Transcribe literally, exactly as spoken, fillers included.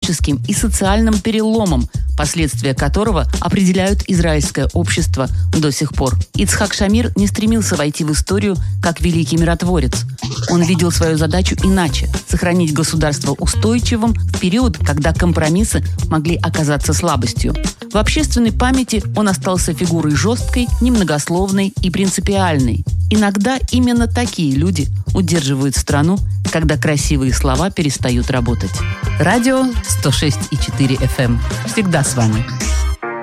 политическим и социальным переломом, последствия которого определяют израильское общество до сих пор. Ицхак Шамир не стремился войти в историю как великий миротворец. Он видел свою задачу иначе – сохранить государство устойчивым в период, когда компромиссы могли оказаться слабостью. В общественной памяти он остался фигурой жесткой, немногословной и принципиальной. Иногда именно такие люди удерживают страну, когда красивые слова перестают работать. Радио сто шесть и четыре эф эм. Всегда с вами.